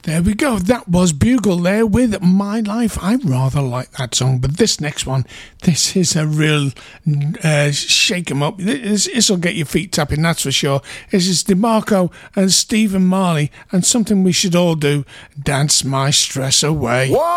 There we go. That was Bugle there with My Life. I rather like that song, but this next one, this is a real shake 'em up. This will get your feet tapping, that's for sure. This is DeMarco and Stephen Marley, and something we should all do, dance my stress away.